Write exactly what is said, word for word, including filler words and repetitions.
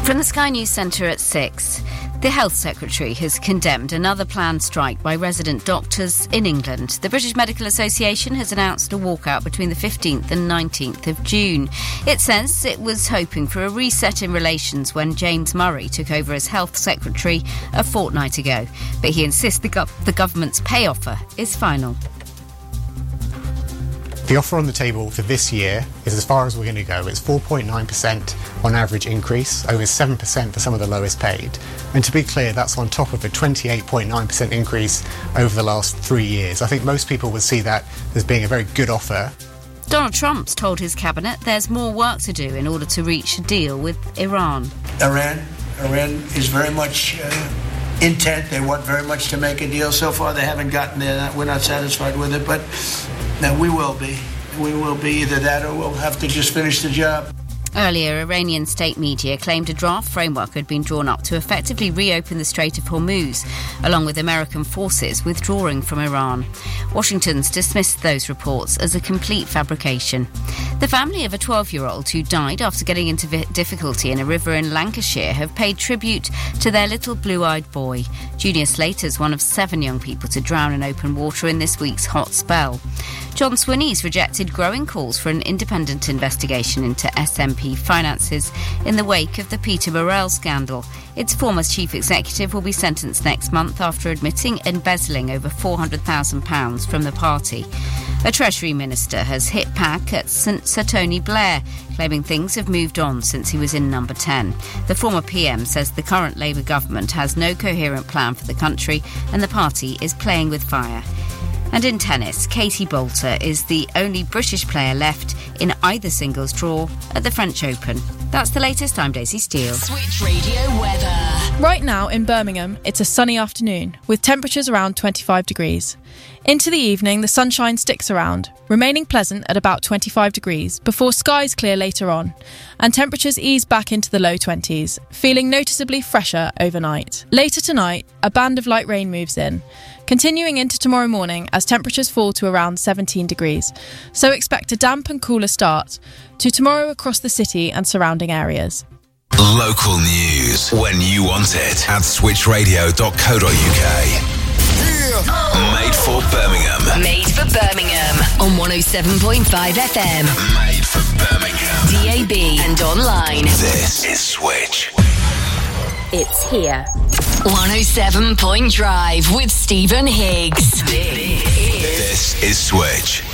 From the Sky News Centre at six, the Health Secretary has condemned another planned strike by resident doctors in England. The British Medical Association has announced a walkout between the fifteenth and nineteenth of June. It says it was hoping for a reset in relations when James Murray took over as Health Secretary a fortnight ago. But he insists the, gov- the government's pay offer is final. The offer on the table for this year is as far as we're going to go. It's four point nine percent on average increase, over seven percent for some of the lowest paid. And to be clear, that's on top of a twenty-eight point nine percent increase over the last three years. I think most people would see that as being a very good offer. Donald Trump's told his cabinet there's more work to do in order to reach a deal with Iran. Iran, Iran is very much uh, intent. They want very much to make a deal. So far, they haven't gotten there. We're not satisfied with it, but no, we will be. We will be either that or we'll have to just finish the job. Earlier, Iranian state media claimed a draft framework had been drawn up to effectively reopen the Strait of Hormuz, along with American forces withdrawing from Iran. Washington's dismissed those reports as a complete fabrication. The family of a twelve-year-old who died after getting into vi- difficulty in a river in Lancashire have paid tribute to their little blue-eyed boy. Junior Slater's one of seven young people to drown in open water in this week's hot spell. John Swinney's rejected growing calls for an independent investigation into S M P finances in the wake of the Peter Murrell scandal. Its former chief executive will be sentenced next month after admitting embezzling over four hundred thousand pounds from the party. A Treasury minister has hit back at Sir Tony Blair, claiming things have moved on since he was in number ten. The former P M says the current Labour government has no coherent plan for the country and the party is playing with fire. And in tennis, Katie Boulter is the only British player left in either singles draw at the French Open. That's the latest. I'm Daisy Steele. Switch Radio weather. Right now in Birmingham, it's a sunny afternoon with temperatures around twenty-five degrees. Into the evening, the sunshine sticks around, remaining pleasant at about twenty-five degrees before skies clear later on, and temperatures ease back into the low twenties, feeling noticeably fresher overnight. Later tonight, a band of light rain moves in, continuing into tomorrow morning as temperatures fall to around seventeen degrees, so expect a damp and cooler start to tomorrow across the city and surrounding areas. Local news when you want it at switch radio dot co dot uk. Made for Birmingham. Made for Birmingham on one oh seven point five F M. Made for Birmingham. D A B and online. This is Switch. It's here. one oh seven Point Drive with Stephen Higgs. This is Switch.